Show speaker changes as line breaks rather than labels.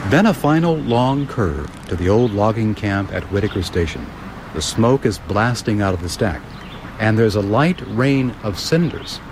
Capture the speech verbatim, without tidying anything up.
Then a final long curve to the old logging camp at Whitaker Station. The smoke is blasting out of the stack, and there's a light rain of cinders